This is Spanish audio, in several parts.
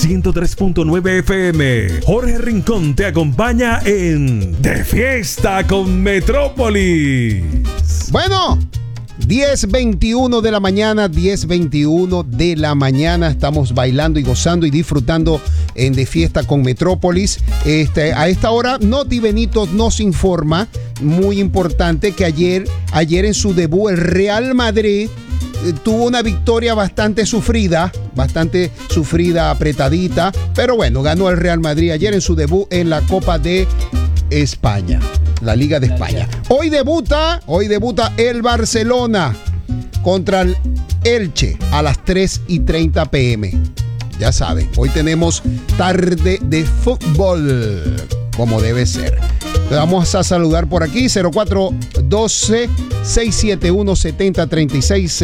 103.9 FM. Jorge Rincón te acompaña en De Fiesta con Metrópolis. Bueno, 10:21 de la mañana, 10:21 de la mañana. Estamos bailando y gozando y disfrutando en De Fiesta con Metrópolis. A esta hora, Noti Benito nos informa, muy importante, que ayer en su debut el Real Madrid tuvo una victoria bastante sufrida, apretadita, pero bueno, ganó el Real Madrid ayer en su debut en la Copa de España, la Liga de España. Hoy debuta el Barcelona contra el Elche a las 3:30 p.m. Ya saben, hoy tenemos tarde de fútbol, como debe ser. Le vamos a saludar por aquí, 0412-671-7036,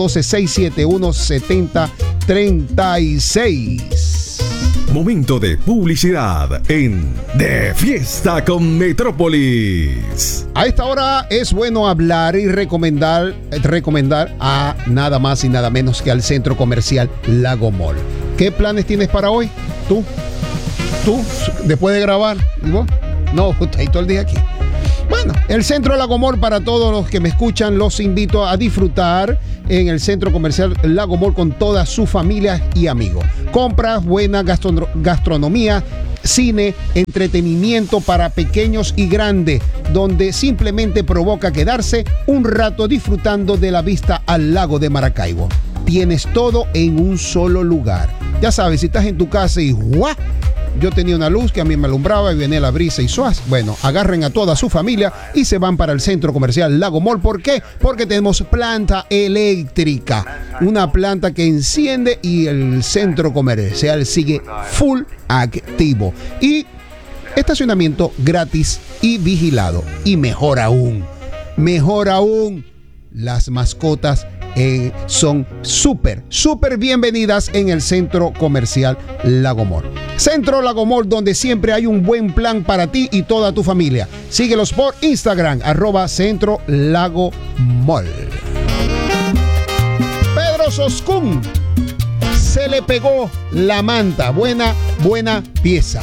0412-671-7036. Momento de publicidad en De Fiesta con Metrópolis. A esta hora es bueno hablar y recomendar a nada más y nada menos que al Centro Comercial Lago Mall. ¿Qué planes tienes para hoy? ¿Tú? Después de grabar, ¿y vos? No, estoy todo el día aquí. Bueno, el Centro Lago Mall, para todos los que me escuchan, los invito a disfrutar en el Centro Comercial Lago Mall con toda su familia y amigos. Compras, buena gastronomía, cine, entretenimiento para pequeños y grandes, donde simplemente provoca quedarse un rato disfrutando de la vista al lago de Maracaibo. Tienes todo en un solo lugar. Ya sabes, si estás en tu casa y ¡guau! Yo tenía una luz que a mí me alumbraba y venía la brisa y suaz. Bueno, agarren a toda su familia y se van para el Centro Comercial Lago Mall. ¿Por qué? Porque tenemos planta eléctrica. Una planta que enciende y el Centro Comercial sigue full activo. Y estacionamiento gratis y vigilado. Y mejor aún, las mascotas son súper bienvenidas en el Centro Comercial Lago Mall. Centro Lago Mall, donde siempre hay un buen plan para ti y toda tu familia. Síguelos por Instagram, @Centro Lago Mall. Pedro Soscún, se le pegó la manta. Buena pieza.